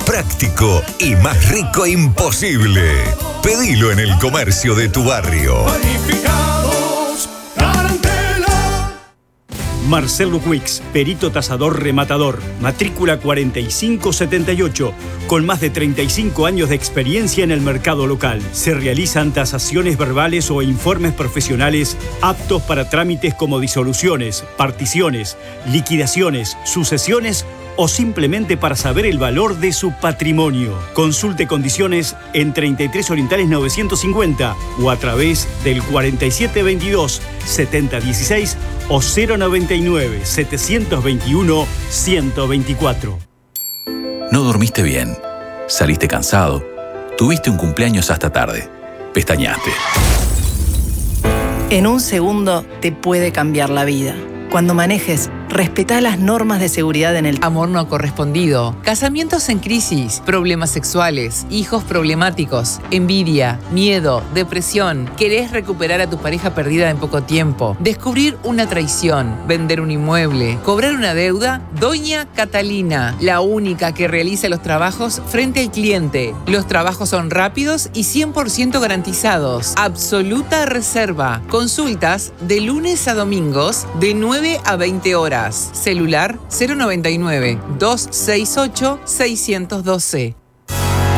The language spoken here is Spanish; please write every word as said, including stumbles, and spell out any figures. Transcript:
práctico y más rico imposible. Pedilo en el comercio de tu barrio. Marcelo Quicks, perito tasador rematador, matrícula cuarenta y cinco setenta y ocho, con más de treinta y cinco años de experiencia en el mercado local. Se realizan tasaciones verbales o informes profesionales aptos para trámites como disoluciones, particiones, liquidaciones, sucesiones o simplemente para saber el valor de su patrimonio. Consulte condiciones en treinta y tres Orientales novecientos cincuenta o a través del cuarenta y siete veintidós setenta dieciséis o cero noventa y nueve setecientos veintiuno ciento veinticuatro. No dormiste bien, saliste cansado, tuviste un cumpleaños hasta tarde, pestañaste. En un segundo te puede cambiar la vida. Cuando manejes, respetá las normas de seguridad en el amor no correspondido, casamientos en crisis, problemas sexuales, hijos problemáticos, envidia, miedo, depresión, querés recuperar a tu pareja perdida en poco tiempo, descubrir una traición, vender un inmueble, cobrar una deuda. Doña Catalina, la única que realiza los trabajos frente al cliente. Los trabajos son rápidos y cien por ciento garantizados. Absoluta reserva. Consultas de lunes a domingos de nueve a veinte horas. Celular cero noventa y nueve, doscientos sesenta y ocho, seiscientos doce.